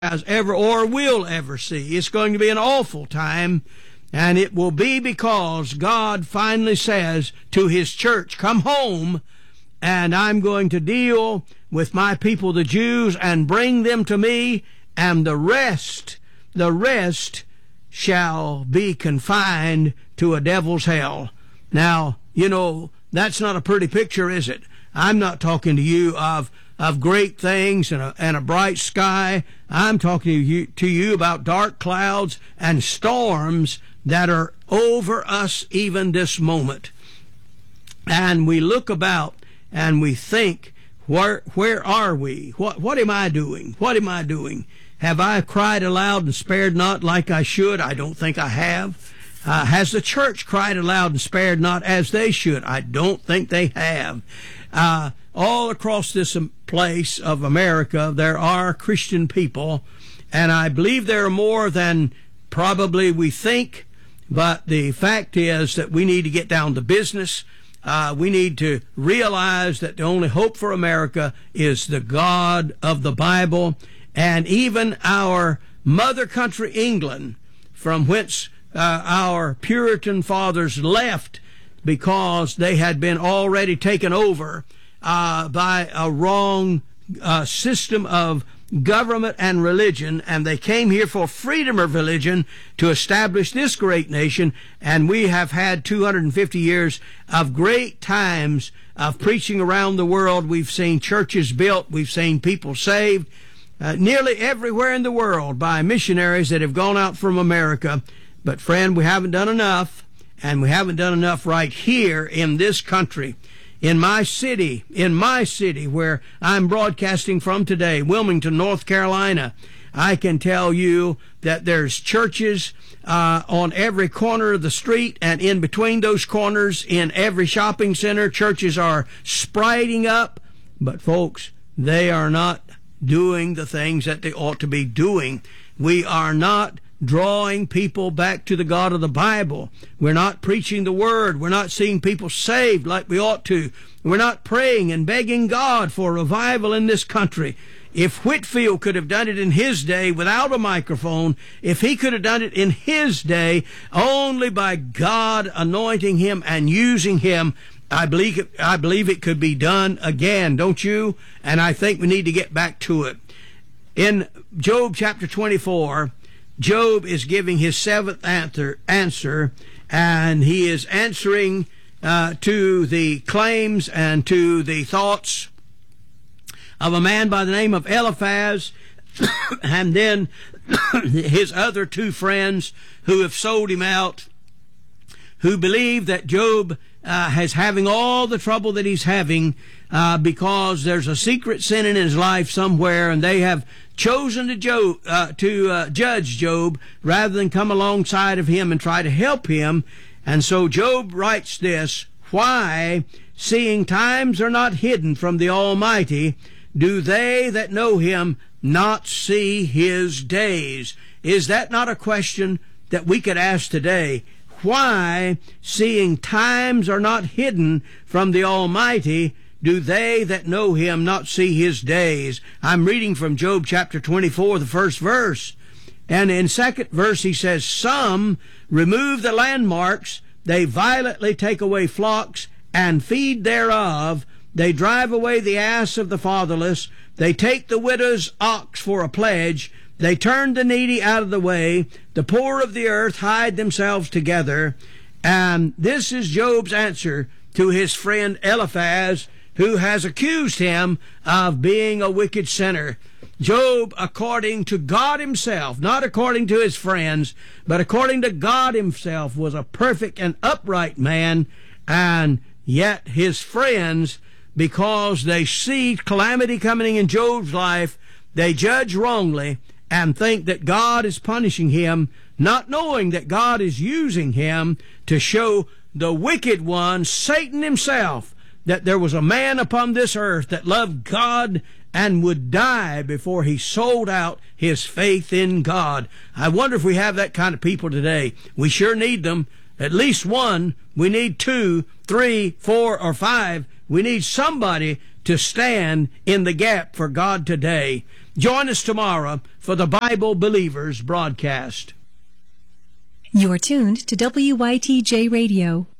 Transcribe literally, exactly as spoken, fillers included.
has ever or will ever see. It's going to be an awful time, and it will be because God finally says to his church, come home, and I'm going to deal with my people, the Jews, and bring them to me, and the rest, the rest shall be confined to a devil's hell. Now, you know, that's not a pretty picture, is it? I'm not talking to you of of great things and a, and a bright sky. I'm talking to you, to you about dark clouds and storms that are over us even this moment. And we look about and we think, where where are we? What what am I doing? What am I doing? Have I cried aloud and spared not like I should? I don't think I have. Uh, has the church cried aloud and spared not as they should? I don't think they have. Uh, all across this place of America, there are Christian people, and I believe there are more than probably we think, but the fact is that we need to get down to business. Uh, we need to realize that the only hope for America is the God of the Bible, and even our mother country, England, from whence uh, our Puritan fathers left, because they had been already taken over uh, by a wrong uh, system of government and religion, and they came here for freedom of religion to establish this great nation, and we have had two hundred fifty years of great times of preaching around the world. We've seen churches built, we've seen people saved uh, nearly everywhere in the world by missionaries that have gone out from America. But friend, we haven't done enough. And we haven't done enough right here in this country. In my city, in my city where I'm broadcasting from today, Wilmington, North Carolina, I can tell you that there's churches uh, on every corner of the street, and in between those corners, in every shopping center, churches are sprouting up. But folks, they are not doing the things that they ought to be doing. We are not drawing people back to the God of the Bible. We're not preaching the Word. We're not seeing people saved like we ought to. We're not praying and begging God for revival in this country. If Whitefield could have done it in his day without a microphone, if he could have done it in his day only by God anointing him and using him, I believe it, I believe it could be done again, don't you? And I think we need to get back to it. In Job chapter twenty-four, Job is giving his seventh answer, answer and he is answering uh, to the claims and to the thoughts of a man by the name of Eliphaz, and then his other two friends who have sold him out, who believe that Job uh, is having all the trouble that he's having uh, because there's a secret sin in his life somewhere, and they have chosen to, Job, uh, to uh, judge Job rather than come alongside of him and try to help him. And so Job writes this, why, seeing times are not hidden from the Almighty, do they that know him not see his days? Is that not a question that we could ask today? Why, seeing times are not hidden from the Almighty, do they that know him not see his days? I'm reading from Job chapter twenty-four, the first verse. And in second verse he says, some remove the landmarks, they violently take away flocks, and feed thereof. They drive away the ass of the fatherless. They take the widow's ox for a pledge. They turn the needy out of the way. The poor of the earth hide themselves together. And this is Job's answer to his friend Eliphaz, who has accused him of being a wicked sinner. Job, according to God himself, not according to his friends, but according to God himself, was a perfect and upright man, and yet his friends, because they see calamity coming in Job's life, they judge wrongly and think that God is punishing him, not knowing that God is using him to show the wicked one, Satan himself, that there was a man upon this earth that loved God and would die before he sold out his faith in God. I wonder if we have that kind of people today. We sure need them. At least one. We need two, three, four, or five. We need somebody to stand in the gap for God today. Join us tomorrow for the Bible Believers broadcast. You're tuned to W Y T J Radio,